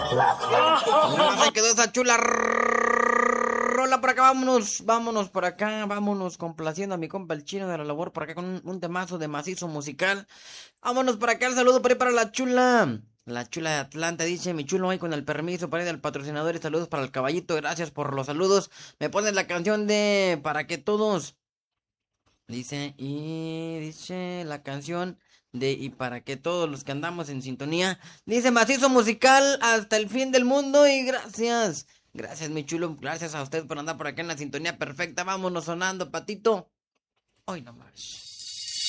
Nomás se quedó esa chula rola por acá, vámonos por acá, vámonos complaciendo a mi compa el chino de la labor por acá con un temazo de macizo musical. Vámonos por acá, el saludo por ahí para la chula. La chula de Atlanta dice, mi chulo ahí con el permiso para ir del patrocinador y saludos para el caballito, gracias por los saludos. Me pones la canción de Para que todos. Dice la canción de Y para que todos los que andamos en sintonía. Dice macizo musical hasta el fin del mundo y gracias. Gracias mi chulo, gracias a usted por andar por acá en la sintonía perfecta. Vámonos sonando, patito. Hoy nomás.